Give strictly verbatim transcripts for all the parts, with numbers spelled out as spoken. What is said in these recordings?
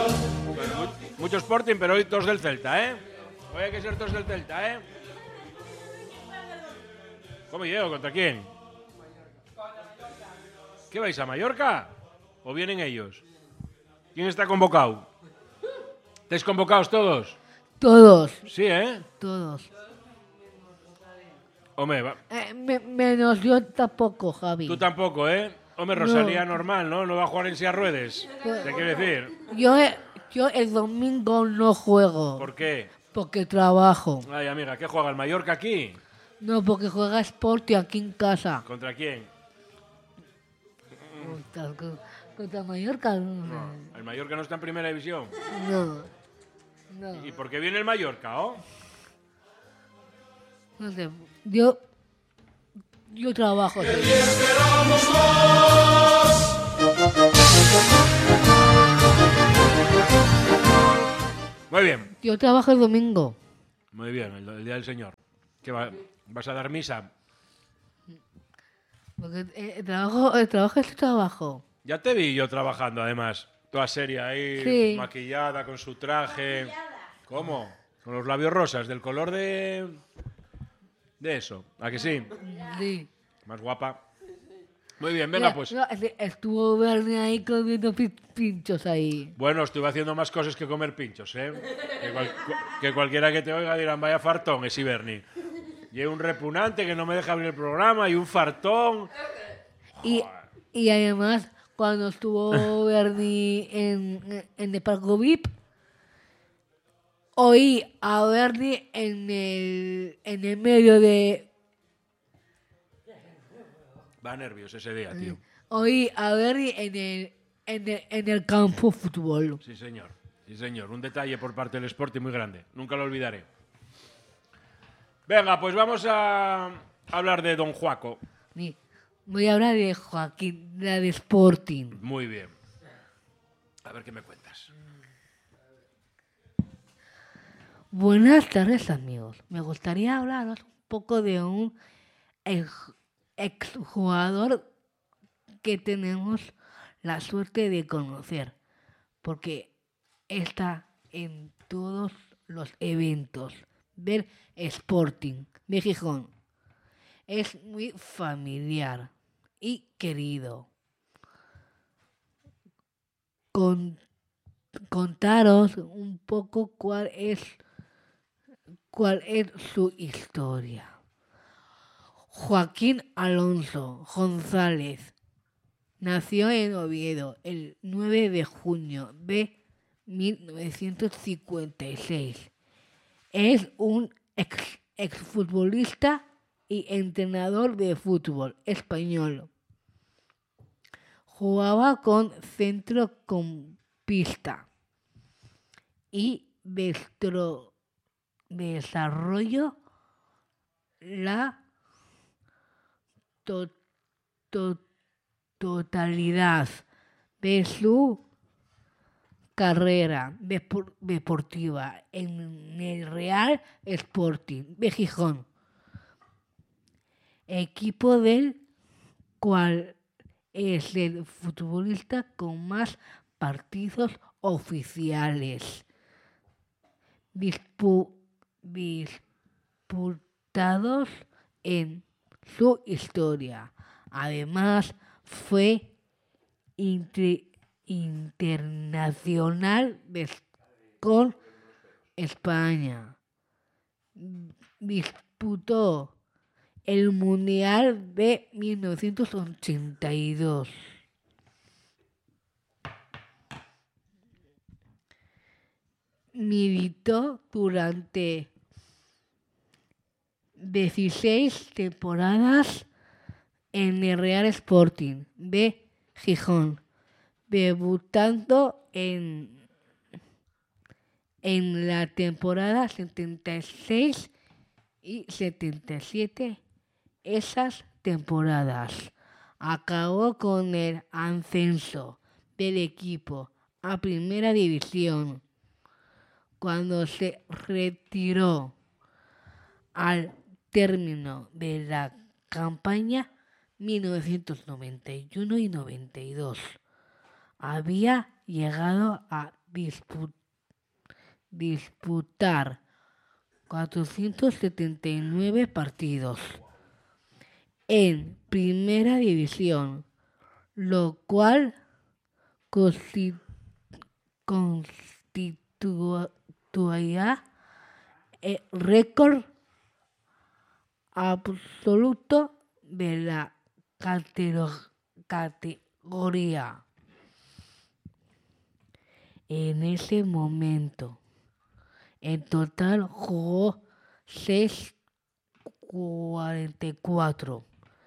Bueno, mu mucho Sporting, pero hoy todos del Celta, ¿eh? Hoy hay que ser todos del Celta, ¿eh? ¿Cómo llego? ¿Contra quién? ¿Qué vais, a Mallorca? ¿O vienen ellos? ¿Quién está convocado? ¿Estáis convocados todos? Todos. Sí, ¿eh? Todos. Hombre, va. Eh, me, menos yo tampoco, Javi. Tú tampoco, ¿eh? Hombre, Rosalía no. Normal, ¿no? No va a jugar en silla ruedas. ¿Te quiero decir? Yo, yo el domingo no juego. ¿Por qué? Porque trabajo. Ay, amiga, ¿qué juega el Mallorca aquí? No, porque juega Sporting aquí en casa. ¿Contra quién? Contra, contra Mallorca. No, el Mallorca no está en primera división. No. No. ¿Y por qué viene el Mallorca, oh? No sé. Yo. Yo trabajo. Muy bien. Yo trabajo el domingo. Muy bien, el, el Día del Señor. ¿Qué va, vas a dar misa? Porque el trabajo, el trabajo es trabajo. Ya te vi yo trabajando, además. Toda seria ahí, Sí. maquillada, con su traje. ¿Cómo? Con los labios rosas, del color de... De eso. ¿A que sí? Sí. Más guapa. Muy bien, venga, Mira, pues. no, estuvo Bernie ahí comiendo pi- pinchos ahí. Bueno, estuve haciendo más cosas que comer pinchos, ¿eh? Que, cual- que cualquiera que te oiga dirán, vaya fartón, ese Bernie. Y hay un repugnante que no me deja abrir el programa, y un fartón. Y, y además, cuando estuvo Bernie en, en el Parco V I P, oí a Bernie en el, en el medio de... Va nervios ese día, tío. Oí a Bernie en el, en el, en el campo de fútbol. Sí, señor. Sí, señor. Un detalle por parte del Sporting muy grande. Nunca lo olvidaré. Venga, pues vamos a hablar de Don Juaco. Sí. Voy a hablar de Joaquín, la de Sporting. Muy bien. A ver qué me cuentas. Buenas tardes, amigos. Me gustaría hablaros un poco de un ex- exjugador que tenemos la suerte de conocer, porque está en todos los eventos del Sporting de Gijón. Es muy familiar y querido. Con, contaros un poco cuál es cuál es su historia. Joaquín Alonso González nació en Oviedo el nueve de junio de mil novecientos cincuenta y seis. Es un ex, exfutbolista y entrenador de fútbol español. Jugaba con centrocampista y destro, desarrolló la to, to, totalidad de su carrera depor- deportiva en el Real Sporting de Gijón, equipo del cual es el futbolista con más partidos oficiales dispu- disputados en su historia. Además, fue inter- internacional de- con España. Disputó el Mundial de mil novecientos ochenta y dos. Militó durante dieciséis temporadas en el Real Sporting de Gijón, debutando en, en la temporada setenta y seis y setenta y siete. Esas temporadas acabó con el ascenso del equipo a Primera División. Cuando se retiró al término de la campaña mil novecientos noventa y uno y noventa y dos, había llegado a dispu- disputar cuatrocientos setenta y nueve partidos en Primera División, lo cual consti- constituía el récord absoluto de la catero- categoría. En ese momento, en total jugó seiscientos cuarenta y cuatro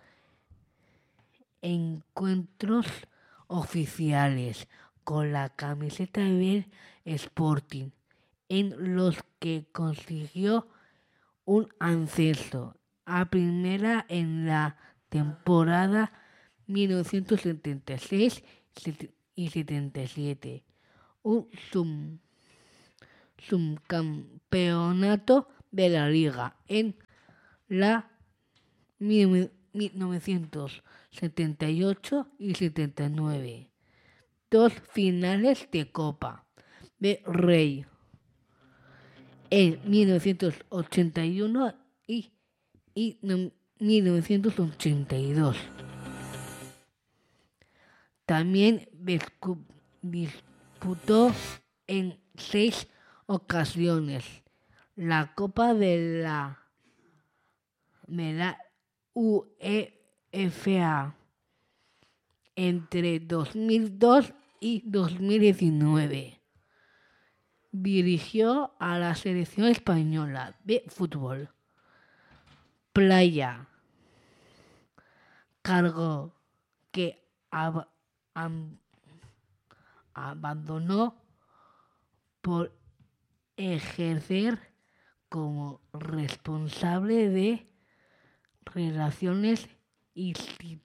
encuentros oficiales con la camiseta del Sporting, en los que consiguió un ascenso a primera en la temporada mil novecientos setenta y seis y setenta y siete, un sub- subcampeonato de la liga en la mil novecientos setenta y ocho y setenta y nueve, dos finales de Copa de Rey en mil novecientos ochenta y uno y, y no, mil novecientos ochenta y dos. También discu- disputó en seis ocasiones la Copa de la, de la UEFA entre dos mil dos y dos mil diecinueve. Dirigió a la selección española de fútbol playa, cargo que ab- am- abandonó por ejercer como responsable de relaciones insti-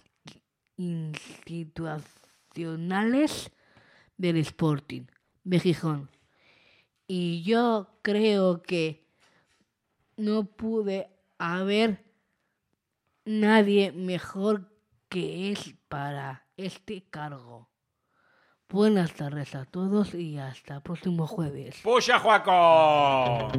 institucionales del Sporting de Gijón. Y yo creo que no pude haber nadie mejor que él para este cargo. Buenas tardes a todos y hasta el próximo jueves. ¡Puxa, Juaco!